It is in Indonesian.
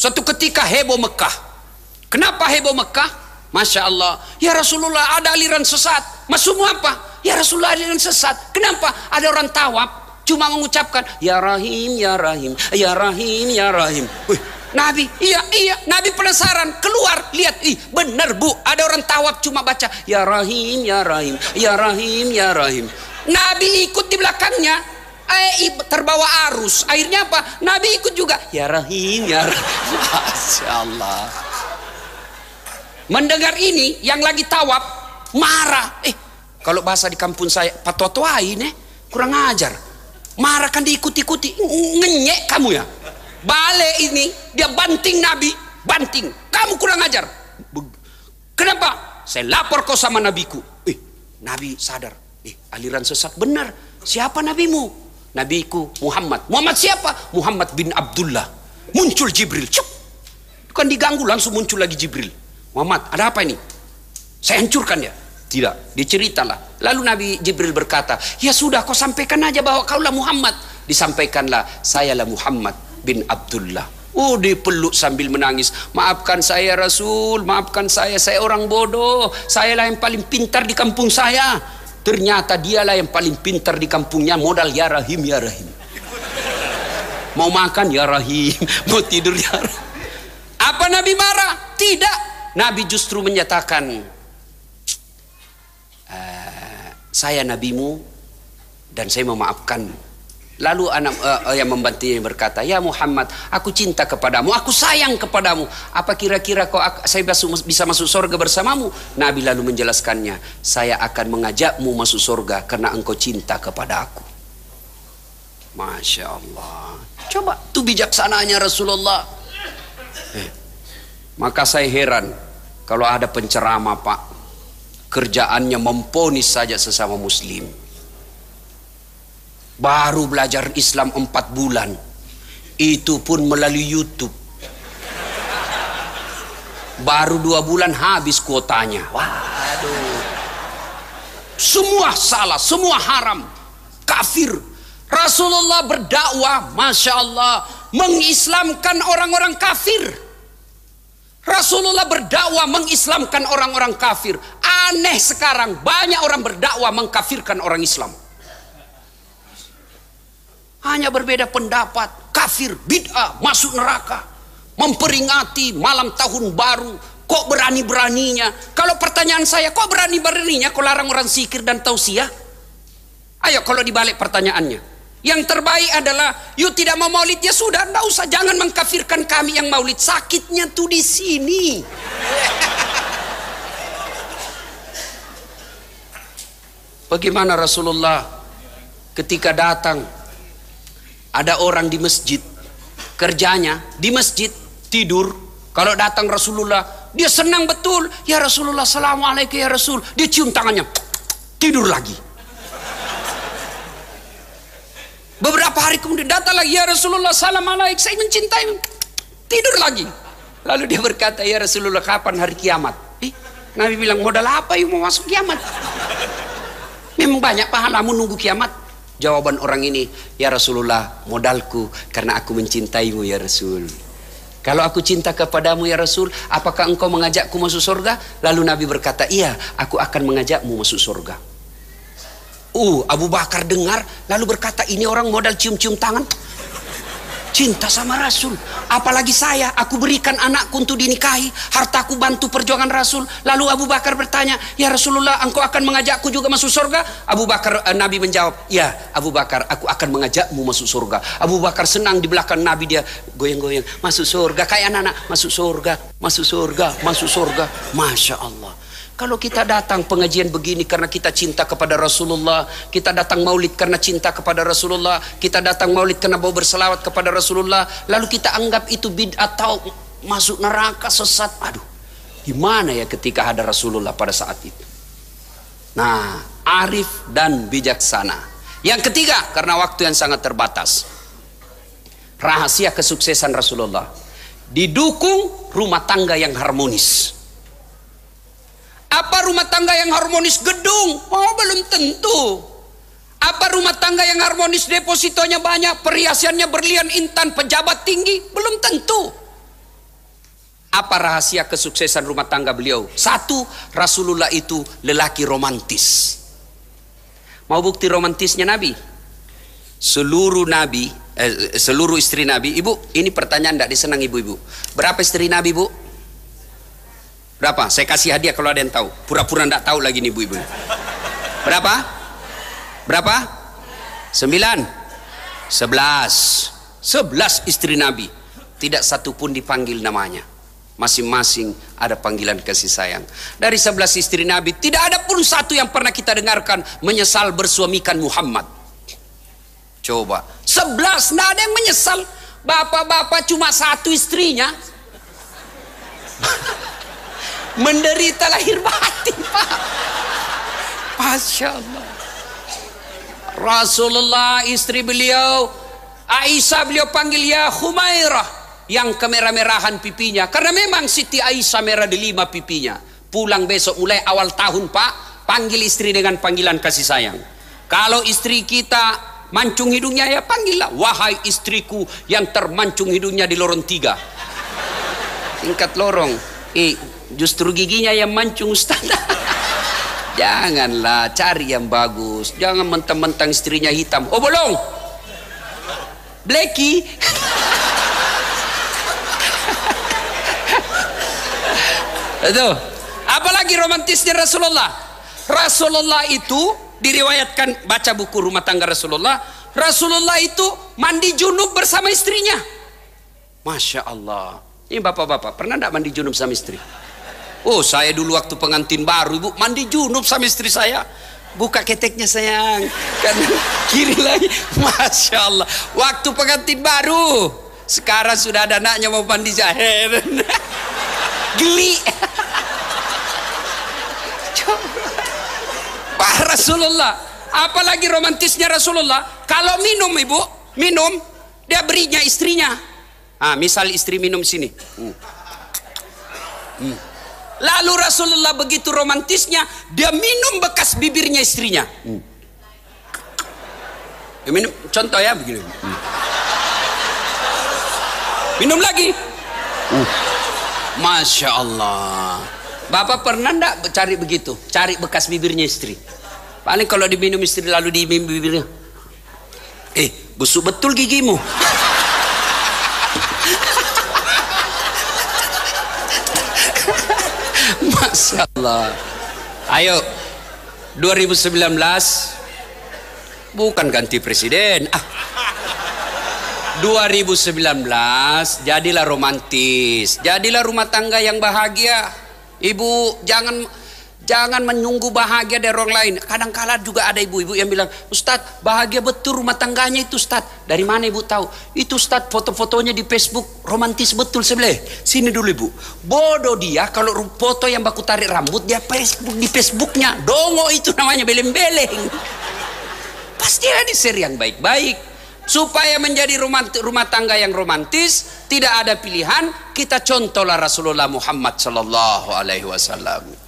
Suatu ketika heboh Mekah. Kenapa heboh Mekah? Masya Allah. Ya Rasulullah, ada aliran sesat. Maksudmu apa? Ya Rasulullah, aliran sesat. Kenapa? Ada orang tawaf cuma mengucapkan Ya Rahim, Ya Rahim, Ya Rahim, Ya Rahim. Nabi, iya, Nabi penasaran, keluar, lihat, benar bu, ada orang tawaf cuma baca Ya Rahim, Ya Rahim, Ya Rahim, Ya Rahim. Nabi ikut di belakangnya, terbawa arus. Akhirnya apa? Nabi ikut juga Ya Rahim, Ya Rahim. Masya Allah. Mendengar ini, yang lagi tawaf marah. Kalau bahasa di kampung saya, patotoain kurang ajar. Marah kan diikuti-ikuti, ngenyek kamu ya. Balik ini, dia banting Nabi, banting. Kamu kurang ajar. Kenapa? Saya lapor kau sama nabiku. Nabi sadar, aliran sesat benar. Siapa nabimu? Nabiku Muhammad. Muhammad siapa? Muhammad bin Abdullah. Muncul Jibril. Cuk. Bukan diganggu, langsung muncul lagi Jibril. Muhammad, ada apa ini? Saya hancurkan ya? Tidak, diceritalah. Lalu Nabi Jibril berkata, ya sudah kau sampaikan aja bahwa kaulah Muhammad. Disampaikanlah, sayalah Muhammad bin Abdullah. Dipeluk sambil menangis. Maafkan saya Rasul, maafkan saya orang bodoh. Sayalah yang paling pintar di kampung saya. Ternyata dialah yang paling pintar di kampungnya. Modal Ya Rahim, Ya Rahim. Mau makan Ya Rahim, mau tidur Ya Rahim. Apa Nabi marah? Tidak. Nabi justru menyatakan, saya nabimu dan saya memaafkan. Lalu anak yang membantunya berkata, ya Muhammad, aku cinta kepadamu, aku sayang kepadamu. Apa kira-kira saya bisa masuk surga bersamamu? Nabi lalu menjelaskannya, saya akan mengajakmu masuk surga karena engkau cinta kepada aku. Masya Allah. Coba tuh bijaksananya Rasulullah. Maka saya heran kalau ada penceramah Pak, kerjaannya memponis saja sesama muslim. Baru belajar Islam 4 bulan, itu pun melalui YouTube. Baru 2 bulan habis kuotanya. Waduh. Semua salah, semua haram, kafir. Rasulullah berdakwah, Masya Allah, mengislamkan orang-orang kafir. Rasulullah berdakwah mengislamkan orang-orang kafir. Aneh sekarang, banyak orang berdakwah mengkafirkan orang Islam. Hanya berbeda pendapat, kafir, bid'ah, masuk neraka, memperingati malam tahun baru. Kok berani-beraninya? Kalau pertanyaan saya, kok berani-beraninya kok larang orang zikir dan tausiah? Ayo kalau dibalik pertanyaannya. Yang terbaik adalah, yuk tidak mau maulid, ya sudah, enggak usah, jangan mengkafirkan kami yang maulid. Sakitnya tuh di sini. Bagaimana Rasulullah ketika datang, ada orang di masjid, kerjanya di masjid tidur. Kalau datang Rasulullah, dia senang betul. Ya Rasulullah, assalamualaikum ya Rasul. Dia cium tangannya, tidur lagi. Beberapa hari kemudian datang lagi, ya Rasulullah, assalamualaikum, saya mencintaimu. Tidur lagi. Lalu dia berkata, ya Rasulullah, kapan hari kiamat? Nabi bilang, modal apa yang mau masuk kiamat? Memang banyak pahalamu nunggu kiamat. Jawaban orang ini, ya Rasulullah, modalku karena aku mencintaimu ya Rasul. Kalau aku cinta kepadamu ya Rasul, apakah engkau mengajakku masuk surga? Lalu Nabi berkata, iya, aku akan mengajakmu masuk surga. Abu Bakar dengar, lalu berkata, ini orang modal cium-cium tangan, cinta sama Rasul. Apalagi saya, aku berikan anakku untuk dinikahi, hartaku bantu perjuangan Rasul. Lalu Abu Bakar bertanya, ya Rasulullah, engkau akan mengajakku juga masuk surga? Nabi menjawab, ya Abu Bakar, aku akan mengajakmu masuk surga. Abu Bakar senang, di belakang Nabi dia goyang-goyang, masuk surga, kayak anak-anak, masuk surga, masuk surga, masuk surga. Masya Allah. Kalau kita datang pengajian begini karena kita cinta kepada Rasulullah, kita datang maulid karena cinta kepada Rasulullah, kita datang maulid karena mau berselawat kepada Rasulullah, lalu kita anggap itu bid'ah atau masuk neraka, sesat. Aduh, gimana ya ketika ada Rasulullah pada saat itu? Nah, arif dan bijaksana. Yang ketiga, karena waktu yang sangat terbatas, rahasia kesuksesan Rasulullah, didukung rumah tangga yang harmonis. Apa rumah tangga yang harmonis? Gedung? Oh, belum tentu. Apa rumah tangga yang harmonis depositonya banyak, perhiasannya berlian intan, pejabat tinggi? Belum tentu. Apa rahasia kesuksesan rumah tangga beliau? Satu, Rasulullah itu lelaki romantis. Mau bukti romantisnya Nabi? Seluruh istri Nabi. Ibu, ini pertanyaan tidak disenang ibu-ibu. Berapa istri Nabi, Bu? Berapa? Saya kasih hadiah kalau ada yang tahu. Pura-pura tidak tahu lagi nih ibu-ibu. Berapa? Berapa? 9? 11 istri Nabi. Tidak satu pun dipanggil namanya. Masing-masing ada panggilan kasih sayang. Dari 11 istri Nabi, tidak ada pun satu yang pernah kita dengarkan menyesal bersuamikan Muhammad. Coba 11, tidak ada yang menyesal. Bapak-bapak cuma satu istrinya menderita lahir batin, Pak. Masya Allah. Rasulullah, istri beliau Aisyah, beliau panggil ya Humairah, yang kemerah-merahan pipinya, karena memang Siti Aisyah merah di 5 pipinya. Pulang besok mulai awal tahun, Pak, panggil istri dengan panggilan kasih sayang. Kalau istri kita mancung hidungnya, ya panggillah, wahai istriku yang termancung hidungnya di lorong 3. Tingkat lorong, justru giginya yang mancung, Ustaz. Janganlah, cari yang bagus. Jangan mentang-mentang istrinya hitam. Oh, bolong, Blacky. Itu. Apalagi romantisnya Rasulullah. Rasulullah itu diriwayatkan, baca buku rumah tangga Rasulullah. Rasulullah itu mandi junub bersama istrinya. Masya Allah. Ini bapak-bapak pernah tidak mandi junub sama istri? Oh, saya dulu waktu pengantin baru, Ibu, mandi junub sama istri saya. Buka keteknya sayang, kan kiri lagi. Masya Allah. Waktu pengantin baru. Sekarang sudah ada anaknya mau mandi jahir. Geli. Pak Rasulullah. Apalagi romantisnya Rasulullah. Kalau minum, Ibu, minum, dia berinya istrinya. Misal istri minum sini. Lalu Rasulullah begitu romantisnya, dia minum bekas bibirnya istrinya. Minum, contoh ya begini. Minum lagi. Masya Allah. Bapak pernah enggak cari begitu? Cari bekas bibirnya istri. Paling kalau diminum istri lalu diminum bibirnya. Busuk betul gigimu. Masya Allah. Ayo 2019 bukan ganti presiden. 2019 jadilah romantis, jadilah rumah tangga yang bahagia. Ibu jangan menunggu bahagia dari orang lain. Kadang-kala juga ada ibu-ibu yang bilang, Ustadz, bahagia betul rumah tangganya itu, Ustadz. Dari mana ibu tahu? Itu, Ustadz, foto-fotonya di Facebook romantis betul sebelah. Sini dulu ibu. Bodoh dia kalau foto yang baku tarik rambut dia Facebook di Facebooknya. Dongo itu namanya, beleng-beleng. Pasti ada share yang baik-baik. Supaya menjadi rumah tangga yang romantis, tidak ada pilihan, kita contohlah Rasulullah Muhammad sallallahu alaihi wasallam.